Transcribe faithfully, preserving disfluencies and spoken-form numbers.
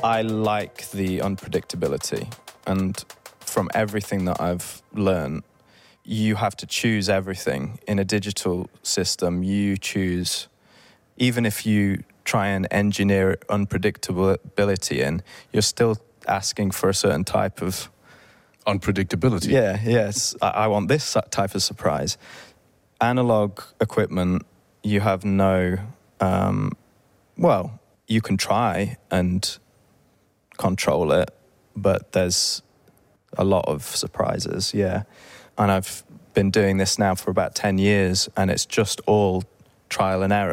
I like the unpredictability, and from everything that I've learned, you have to choose everything. In a digital system, you choose, even if you try and engineer unpredictability in, you're still asking for a certain type of... Unpredictability? Yeah, yes. I, I want this type of surprise. Analog equipment, you have no... Um, well, you can try and control it, but there's a lot of surprises, yeah. And I've been doing this now for about ten years, and it's just all trial and error.